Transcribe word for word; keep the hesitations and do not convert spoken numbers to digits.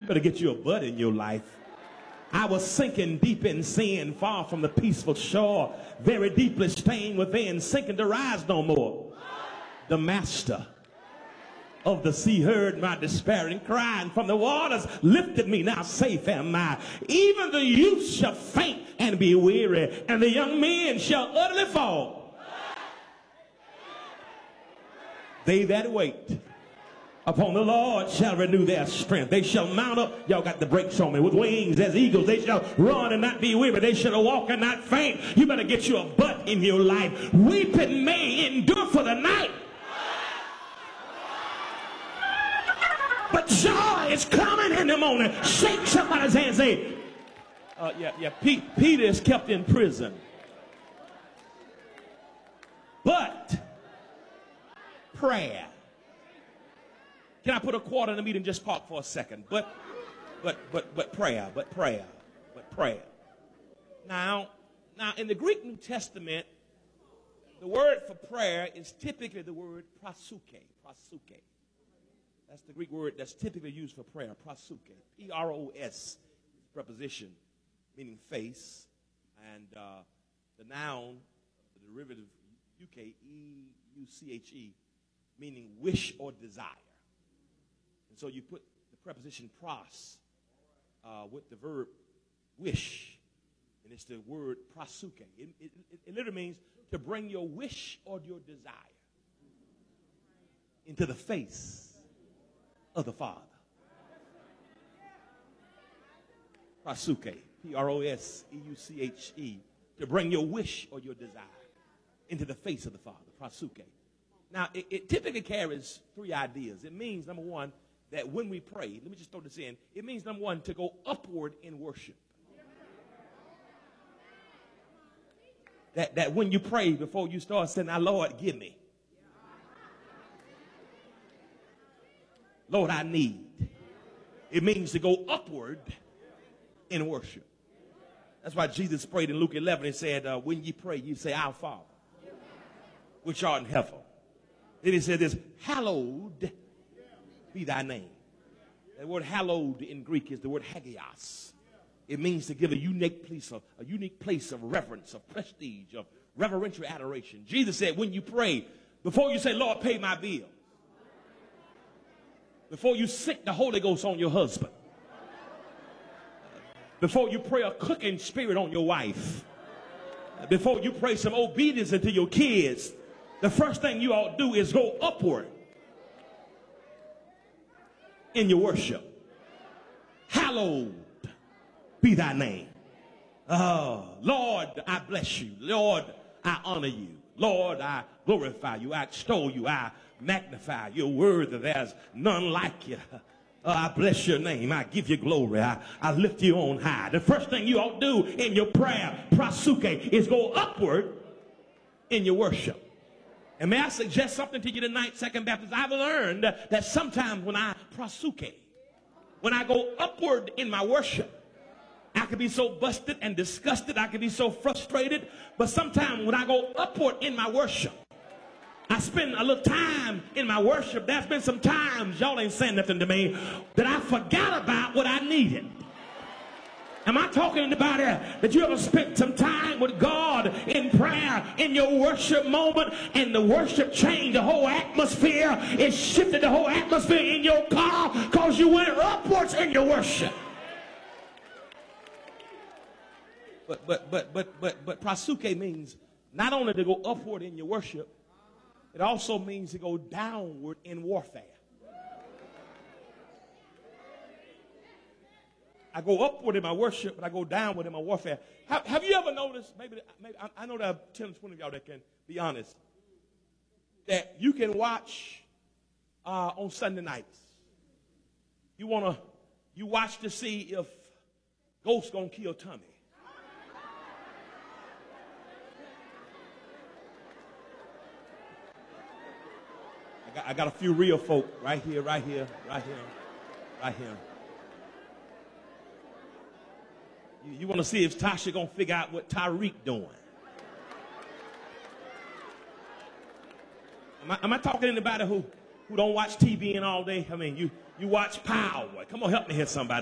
Better get you a butt in your life. I was sinking deep in sin, far from the peaceful shore, very deeply stained within, sinking to rise no more. The master of the sea heard my despairing cry, and from the waters lifted me. Now safe am I. Even the youth shall faint and be weary, and the young men shall utterly fall. They that wait upon the Lord shall renew their strength. They shall mount up. Y'all got the brakes on me. With wings as eagles. They shall run and not be weary. They shall walk and not faint. You better get you a butt in your life. Weeping may endure for the night, but joy is coming in the morning. Shake somebody's hand and say, uh, yeah, yeah, Pete, Peter is kept in prison. But prayer. Can I put a quarter in the meeting? Just park for a second. But, but, but, but prayer, but prayer, but prayer. Now, now in the Greek New Testament, the word for prayer is typically the word proseuche, proseuche. That's the Greek word that's typically used for prayer, proseuche, P R O S, preposition, meaning face, and uh, the noun, the derivative, U K, E U C H E, meaning wish or desire. And so you put the preposition pros uh, with the verb wish, and it's the word proseuche. It, it, it literally means to bring your wish or your desire into the face of the Father. Proseuche, P R O S E U C H E, to bring your wish or your desire into the face of the Father. Proseuche. Now, it, it typically carries three ideas. It means, number one, that when we pray, let me just throw this in, it means, number one, to go upward in worship. That, that when you pray, before you start saying, now, Lord, give me. Lord, I need. It means to go upward in worship. That's why Jesus prayed in Luke eleven and said, uh, when you pray, you say, Our Father, which art in heaven. Then he said this, hallowed be thy name. The word hallowed in Greek is the word hagios. It means to give a unique place of, a unique place of reverence, of prestige, of reverential adoration. Jesus said, when you pray, before you say, Lord, pay my bill, before you sick the Holy Ghost on your husband, before you pray a cooking spirit on your wife, before you pray some obedience into your kids, the first thing you ought to do is go upward in your worship. Hallowed be thy name. Oh, Lord, I bless you. Lord, I honor you. Lord, I glorify you. I extol you. I magnify your word. There's none like you. Oh, I bless your name. I give you glory. I, I lift you on high. The first thing you ought to do in your prayer, proseuche, is go upward in your worship. And may I suggest something to you tonight, Second Baptist? I've learned that sometimes when I proseuche, when I go upward in my worship, I can be so busted and disgusted. I can be so frustrated. But sometimes when I go upward in my worship, I spend a little time in my worship. There's been some times, y'all ain't saying nothing to me, that I forgot about what I needed. Am I talking about it? That you ever spent some time with God in prayer in your worship moment, and the worship changed the whole atmosphere? It shifted the whole atmosphere in your car because you went upwards in your worship. But but but but but but proseuche means not only to go upward in your worship, it also means to go downward in warfare. I go upward in my worship, but I go downward in my warfare. Have, have you ever noticed, maybe, maybe I, I know there are ten, twenty of y'all that can be honest, that you can watch uh, on Sunday nights. You want to, you watch to see if Ghost going to kill Tommy. I got, I got a few real folk right here, right here, right here, right here. You, you want to see if Tasha going to figure out what Tyreek doing. Am I, am I talking to anybody who, who don't watch T V and all day? I mean, you, you watch Power. Come on, help me here, somebody.